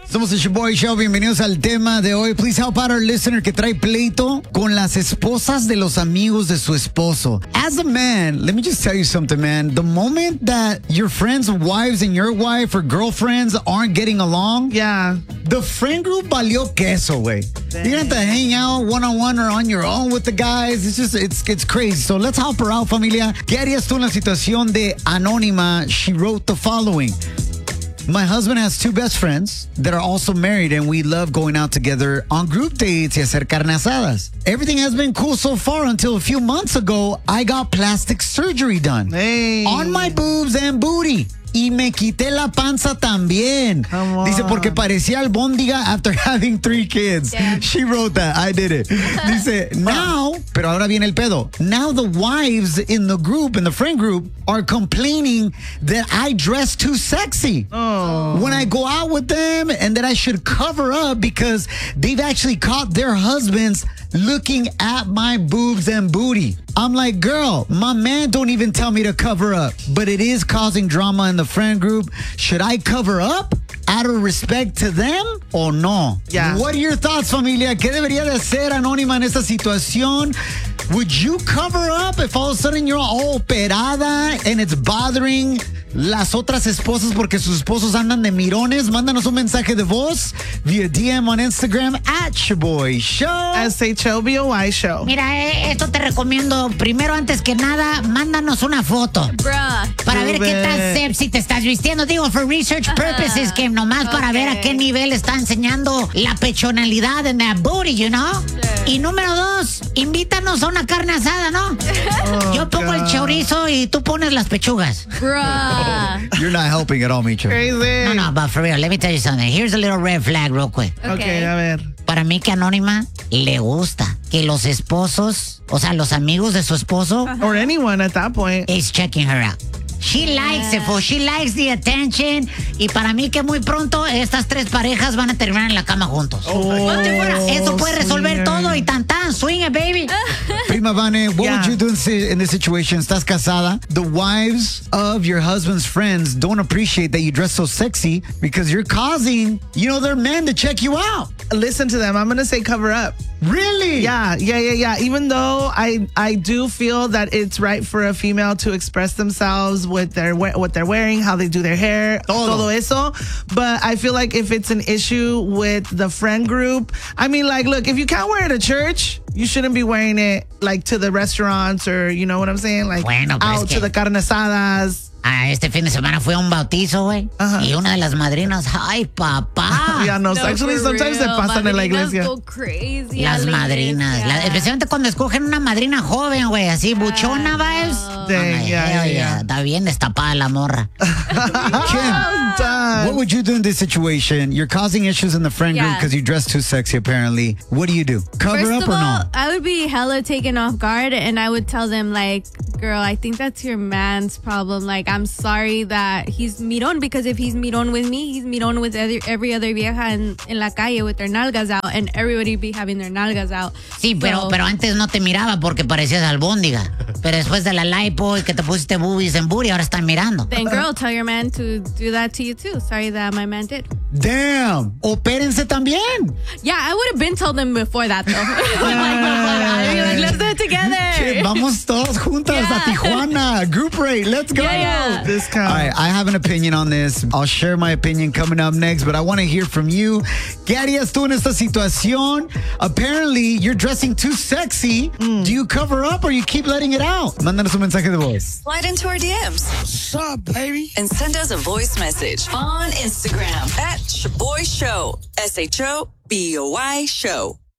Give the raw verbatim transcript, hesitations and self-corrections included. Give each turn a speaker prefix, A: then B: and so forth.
A: Somos el Shaboy Show. Bienvenidos al tema de hoy. Please help out our listener que trae pleito con las esposas de los amigos de su esposo. As a man, let me just tell you something, man. The moment that your friends' wives and your wife or girlfriends aren't getting along,
B: yeah,
A: the friend group valió queso, güey. You have to hang out one-on-one or on your own with the guys. It's just, it's, it's crazy. So let's help her out, familia. ¿Qué harías tú en la situación de Anónima? She wrote the following. My husband has two best friends that are also married, and we love going out together on group dates y hacer carne asadas. Everything has been cool so far until a few months ago, I got plastic surgery done.
B: Hey.
A: On my boobs and booty. Y me quité la panza también. Dice, porque parecía albóndiga after having three kids.
C: Yeah.
A: She wrote that. I did it. Dice, now, pero ahora viene el pedo. Now the wives in the group, in the friend group, are complaining that I dress too sexy.
B: Oh.
A: When I go out with them, and that I should cover up because they've actually caught their husbands looking at my boobs and booty. I'm like, girl, my man don't even tell me to cover up, but it is causing drama in the friend group. Should I cover up out of respect to them or no?
B: Yeah.
A: What are your thoughts, familia? ¿Qué debería de hacer Anónima en esta situación? Would you cover up if all of a sudden you're all operada and it's bothering las otras esposas porque sus esposos andan de mirones? Mándanos un mensaje de voz via D M on Instagram at Shaboy Show.
B: S H O B O Y Show.
D: Mira, eh, esto te recomiendo. Primero, antes que nada, mándanos una foto.
C: Bruh.
D: Para ver
B: Sube.
D: qué tan sexy te estás vistiendo. Digo, for research purposes, que nomás para ver a qué nivel está enseñando la pechonalidad en that booty, you know? Y número dos, invítanos a una carne asada, ¿no?
B: Oh,
D: Yo pongo el
B: God.
D: chorizo y tú pones las pechugas.
C: Bruh.
A: You're not helping at all, Micho.
B: Crazy.
D: No, no, but for real, let me tell you something. Here's a little red flag real quick.
B: Okay, a ver.
D: Para mí que Anónima le gusta que los esposos, o sea, los amigos de su esposo,
B: Or anyone at that point.
D: is checking her out. She likes it, fool. She likes the attention. Y para mí que muy pronto estas tres parejas van a terminar en la cama juntos.
B: Oh,
D: Eso puede resolver
B: swinger.
D: todo y tan tan. Swing it, baby.
A: Prima Vane, what
B: Yeah.
A: would you do in si- in this situation? Estás casada. The wives of your husband's friends don't appreciate that you dress so sexy because you're causing, you know, their men to check you out.
B: Listen to them. I'm going to say cover up.
A: Really?
B: Yeah, yeah, yeah, yeah. Even though I I do feel that it's right for a female to express themselves with their we- what they're wearing, how they do their hair,
A: Todo.
B: todo eso. But I feel like if it's an issue with the friend group, I mean, like, look, if you can't wear it at church, you shouldn't be wearing it like to the restaurants or, you know what I'm saying, like
D: Bueno, pero
B: out
D: es
B: to
D: que-
B: the carne asadas.
D: Ah, este fin de semana fue a un bautizo, güey.
B: Ajá.
D: Y una de las madrinas, ay, papá.
B: Yeah, no,
C: No,
B: actually
C: for
B: sometimes se
C: real.
B: pasan en la
C: Madrinas
B: iglesia.
C: go crazy
D: Las
C: at la
D: madrinas.
C: iglesia.
D: La- especialmente cuando escogen una madrina joven, güey. Así, buchona, vibes.
B: Dang,
D: Ay,
B: yeah,
D: hell
B: yeah, yeah.
D: Está bien destapada la morra.
A: Kim,
B: Done.
A: what would you do in this situation? You're causing issues in the friend group
C: Yeah.
A: because you dress too sexy, apparently. What do you do? Cover
C: First
A: up
C: of
A: or
C: all,
A: no?
C: I would be hella taken off guard and I would tell them like, girl, I think that's your man's problem. Like, I'm sorry that he's mirón because if he's mirón with me, he's mirón with every, every other vieja en, en la calle with their nalgas out and everybody be having their nalgas out.
D: Sí, pero,
C: So-
D: pero antes no te miraba porque parecías albóndiga. Pero después de la lipo y que te pusiste boobies en booty, ahora están mirando.
C: Then girl, tell your man to do that to you too. Sorry that my man did.
A: Damn. Opérense también.
C: Yeah, I would have been told them before that though. I'd be like, let's do it
A: Che,
C: together.
A: vamos todos juntas
C: Yeah.
A: a Tijuana. Group rate. Let's go.
C: Yeah, yeah.
B: Discount.
A: All right, I have an opinion on this. I'll share my opinion coming up next, but I want to hear from you. ¿Qué harías tú en esta situación? Apparently, you're dressing too sexy. Do you cover up or you keep letting it out? Mándanos un mensaje de voz.
E: Slide into our D Ms.
F: What's up, baby?
E: And send us a voice message on Instagram at Shaboy Show. S H O B O Y Show.